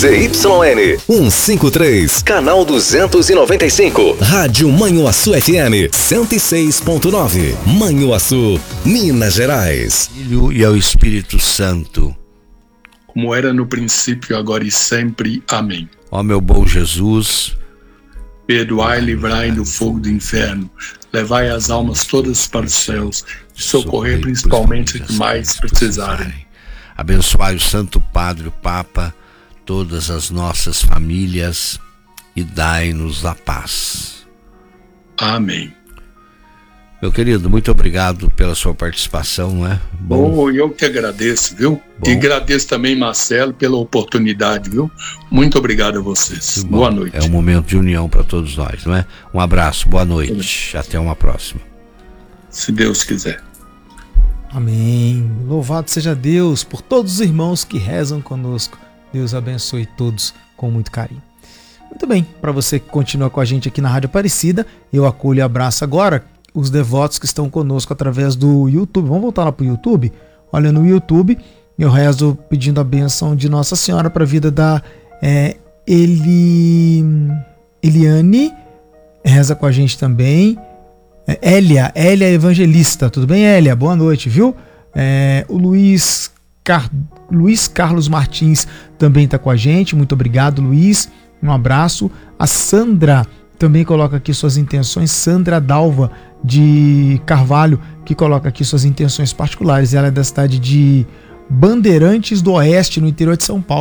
ZYN 153, canal 295. Rádio Manhuaçu FM 106.9. Manhuaçu, Minas Gerais. Filho e ao Espírito Santo, como era no princípio, agora e sempre. Amém. Ó meu bom Jesus, perdoai e livrai do fogo do inferno, levai as almas todas para os céus e socorrei principalmente os que mais precisarem. Abençoai o Santo Padre, o Papa, todas as nossas famílias e dai-nos a paz. Amém. Meu querido, muito obrigado pela sua participação, não é? Bom, eu que agradeço, viu? Bom. E agradeço também, Marcelo, pela oportunidade, viu? Muito obrigado a vocês. Boa noite. É um momento de união para todos nós, não é? Um abraço, boa noite. Até uma próxima. Se Deus quiser. Amém. Louvado seja Deus por todos os irmãos que rezam conosco. Deus abençoe todos com muito carinho. Muito bem, para você que continua com a gente aqui na Rádio Aparecida, eu acolho e abraço agora os devotos que estão conosco através do YouTube. Vamos voltar lá para o YouTube? Olha, no YouTube eu rezo pedindo a bênção de Nossa Senhora para a vida da Eliane, reza com a gente também. Hélia Evangelista, tudo bem, Hélia? Boa noite, viu? O Luiz Carlos Martins também está com a gente, muito obrigado, Luiz, um abraço. A Sandra também coloca aqui suas intenções, Sandra Dalva de Carvalho, que coloca aqui suas intenções particulares. Ela é da cidade de Bandeirantes do Oeste, no interior de São Paulo.